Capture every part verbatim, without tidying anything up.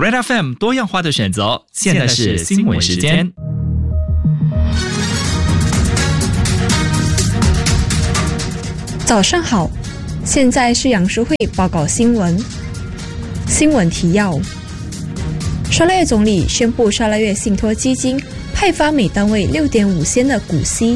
Red F M 多样化的选择，现在是新闻时间。 早上好，现在是杨淑慧报告新闻。新闻提要：沙拉越总理宣布沙拉越信托基金派发每单位 六点五仙的股息。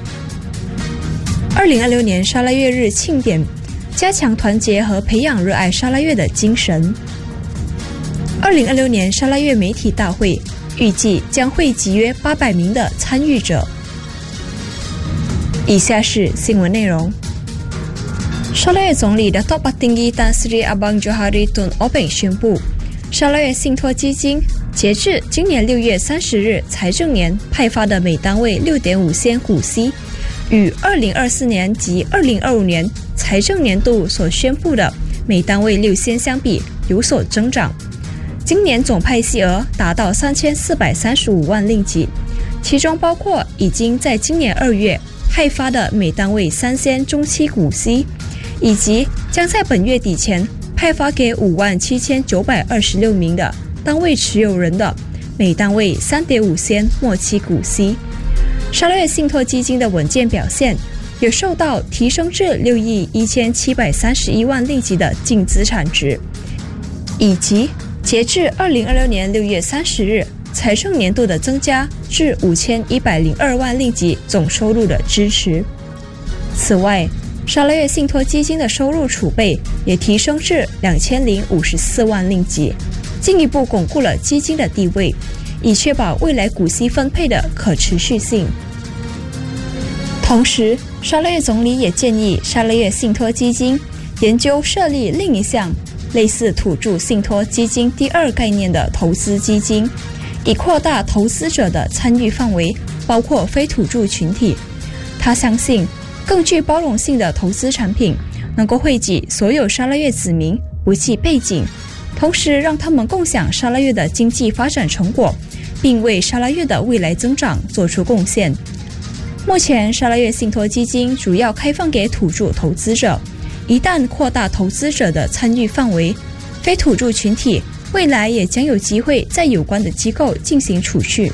二零二六年沙拉越日庆典，加强团结和培养热爱沙拉越的精神。二零二六年沙拉越媒体大会预计将会集约八百名的参与者。以下是新闻内容。沙拉越总理Datuk Patinggi Tan Sri Abang Johari Tun Obeng 宣布，沙拉越信托基金截至今年六月三十日财政年派发的每单位 六点五仙股息，与二零二四年及二零二五年财政年度所宣布的每单位六仙相比有所增长。今年总派息额达到三千四百三十五万令吉，其中包括已经在今年二月派发的每单位三仙中期股息，以及将在本月底前派发给五万七千九百二十六名的单位持有人的每单位 三点五仙末期股息。沙拉越信托基金的稳健表现也受到提升至六亿一千七百三十一万令吉的净资产值，以及截至二零二六年六月三十日财政年度的增加至五千一百零二万令吉总收入的支持。此外，沙拉越信托基金的收入储备也提升至两千零五十四万令吉，进一步巩固了基金的地位，以确保未来股息分配的可持续性。同时，沙拉越总理也建议沙拉越信托基金研究设立另一项类似土著信托基金第二概念的投资基金，以扩大投资者的参与范围，包括非土著群体。他相信更具包容性的投资产品能够惠及所有沙拉越子民，不计背景，同时让他们共享沙拉越的经济发展成果，并为沙拉越的未来增长做出贡献。目前沙拉越信托基金主要开放给土著投资者，一旦扩大投资者的参与范围，非土著群体未来也将有机会在有关的机构进行储蓄。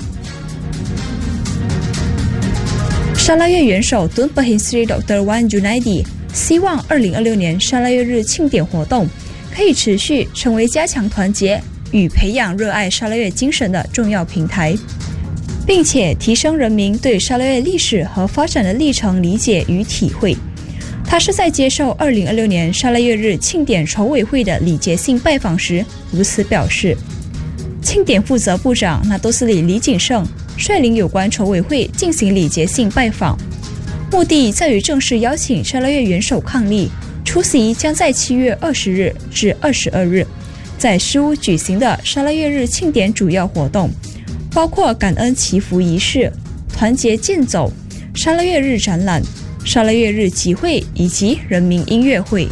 沙拉越元首 Tun Pehin Sri Doktor Wan Junaidi 希望二零二六年沙拉越日庆典活动可以持续成为加强团结与培养热爱沙拉越精神的重要平台，并且提升人民对沙拉越历史和发展的历程理解与体会。他是在接受二零二六年沙拉越日庆典筹委会的礼节性拜访时如此表示。庆典负责部长纳多斯里李景胜率领有关筹委会进行礼节性拜访，目的在于正式邀请沙拉越元首伉俪出席将在七月二十日至二十二日在诗屋举行的沙拉越日庆典主要活动，包括感恩祈福仪式、团结健走、沙拉越日展览、沙拉越日集会以及人民音乐会。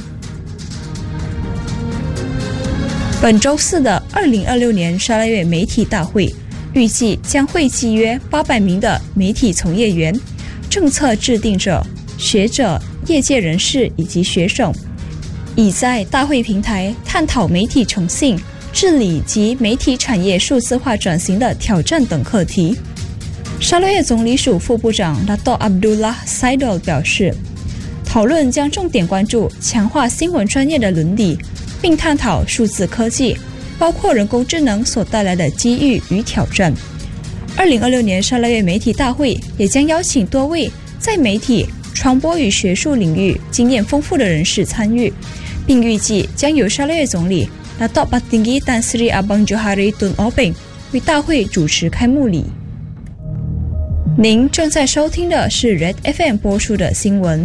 本周四的二零二六年沙拉越媒体大会预计将会集约八百名的媒体从业员、政策制定者、学者、业界人士以及学生，以在大会平台探讨媒体诚信、治理及媒体产业数字化转型的挑战等课题。沙拉越总理署副部长 Datuk Abdullah Saidul 表示，讨论将重点关注强化新闻专业的伦理，并探讨数字科技，包括人工智能所带来的机遇与挑战。二零二六年沙拉越媒体大会也将邀请多位在媒体、传播与学术领域经验丰富的人士参与，并预计将由沙拉越总理 Datuk Patinggi Tan Sri Abang Johari Tun Obeng 为大会主持开幕礼。您正在收听的是 Red F M 播出的新闻。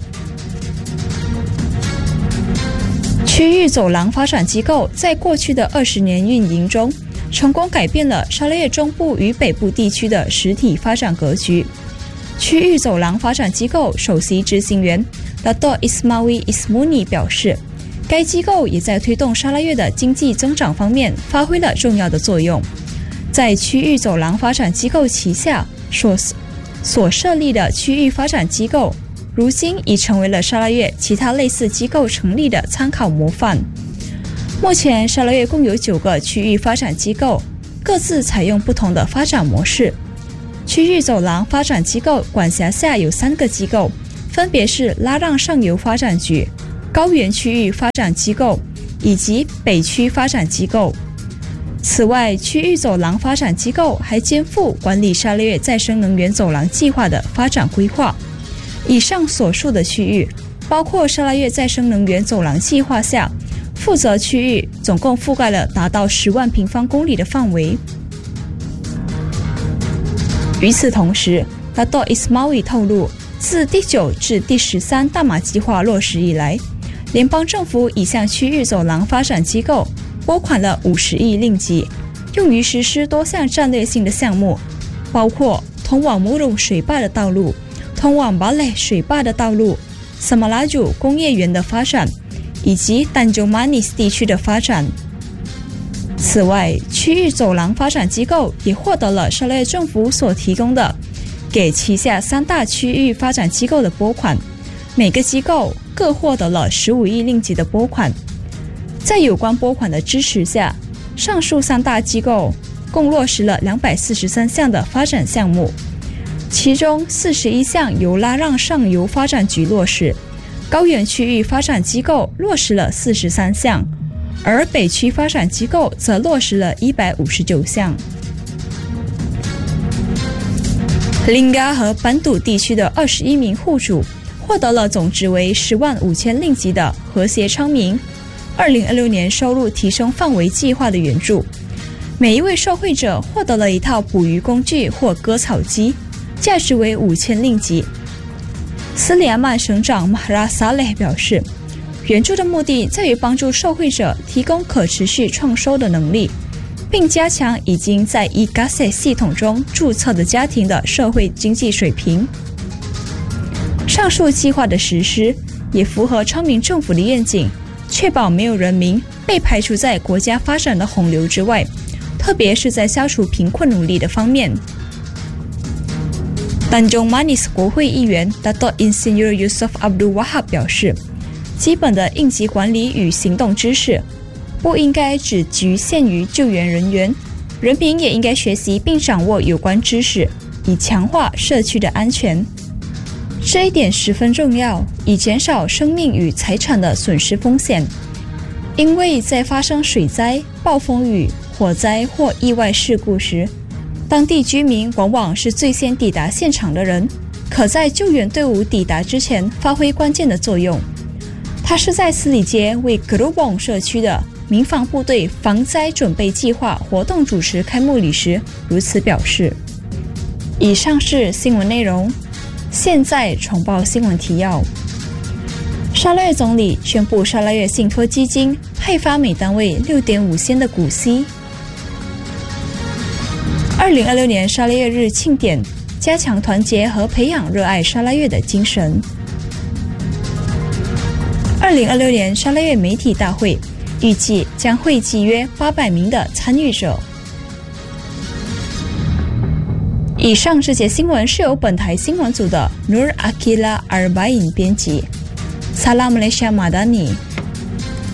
区域走廊发展机构在过去的二十年运营中，成功改变了沙拉越中部与北部地区的实体发展格局。区域走廊发展机构首席执行员 Datuk Ismawi Ismuni 表示，该机构也在推动沙拉越的经济增长方面发挥了重要的作用。在区域走廊发展机构旗下所所设立的区域发展机构，如今已成为了沙拉越其他类似机构成立的参考模范。 目前沙拉越共有九个区域发展机构，各自采用不同的发展模式。区域走廊发展机构管辖下有三个机构，分别是拉让上游发展局、高原区域发展机构以及北区发展机构。此外，区域走廊发展机构还肩负管理沙拉越再生能源走廊计划的发展规划。以上所述的区域，包括沙拉越再生能源走廊计划下负责区域，总共覆盖了达到十万平方公里的范围。与此同时，达多伊斯马维透露，自第九至第十三大马计划落实以来，联邦政府已向区域走廊发展机构拨款了五十亿令吉，用于实施多项战略性的项目，包括通往姆鲁水坝的道路、通往巴雷水坝的道路、萨马拉祖工业园的发展，以及丹州马尼斯地区的发展。此外，区域走廊发展机构也获得了沙拉越政府所提供的给旗下三大区域发展机构的拨款，每个机构各获得了十五亿令吉的拨款。在有关拨款的支持下，上述三大机构共落实了两百四十三项的发展项目，其中四十一项由拉让上游发展局落实，高原区域发展机构落实了四十三项，而北区发展机构则落实了一百五十九项。林嘎和班杜地区的二十一名户主获得了总值为十万五千令吉的和谐昌明二零二六年收入提升范围计划的援助，每一位受惠者获得了一套捕鱼工具或割草机，价值为五千令吉。斯里亚曼省长马拉萨雷表示，援助的目的在于帮助受惠者提供可持续创收的能力，并加强已经在 e G A S E 系统中注册的家庭的社会经济水平。上述计划的实施也符合昌明政府的愿景，确保没有人民被排除在国家发展的洪流之外，特别是在消除贫困努力的方面。丹中马尼斯国会议员 Dato' Insinyur Yusof Abdul Wahab 表示，基本的应急管理与行动知识不应该只局限于救援人员，人民也应该学习并掌握有关知识，以强化社区的安全。这一点十分重要，以减少生命与财产的损失风险。因为在发生水灾、暴风雨、火灾或意外事故时，当地居民往往是最先抵达现场的人，可在救援队伍抵达之前发挥关键的作用。他是在斯里街为格鲁邦社区的民防部队防灾准备计划活动主持开幕礼时如此表示。以上是新闻内容，现在重报新闻提要。沙拉越总理宣布沙拉越信托基金派发每单位 六点五仙的股息。二零二六年沙拉越日庆典，加强团结和培养热爱沙拉越的精神。二零二六年沙拉越媒体大会预计将汇集约八百名的参与者。以上这节新闻是由本台新闻组的 Nur Akila Arbain 编辑。Salam Malaysia Madani。